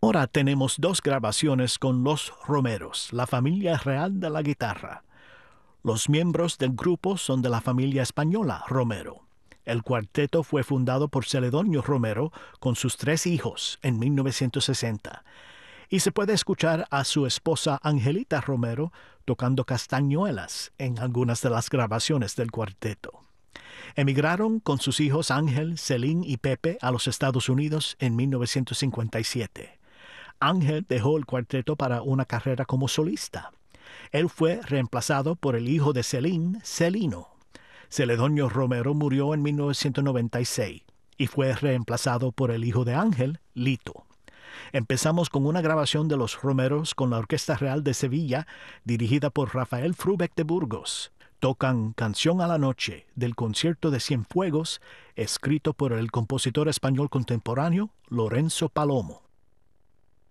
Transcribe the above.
Ahora tenemos dos grabaciones con los Romeros, la familia real de la guitarra. Los miembros del grupo son de la familia española Romero. El cuarteto fue fundado por Celedonio Romero con sus 3 hijos en 1960 y se puede escuchar a su esposa Angelita Romero tocando castañuelas en algunas de las grabaciones del cuarteto. Emigraron con sus hijos Ángel, Celín y Pepe a los Estados Unidos en 1957. Ángel dejó el cuarteto para una carrera como solista. Él fue reemplazado por el hijo de Celín, Celino. Celedonio Romero murió en 1996 y fue reemplazado por el hijo de Ángel, Lito. Empezamos con una grabación de los Romeros con la Orquesta Real de Sevilla, dirigida por Rafael Frubeck de Burgos. Tocan Canción a la Noche del Concierto de Cienfuegos, escrito por el compositor español contemporáneo Lorenzo Palomo.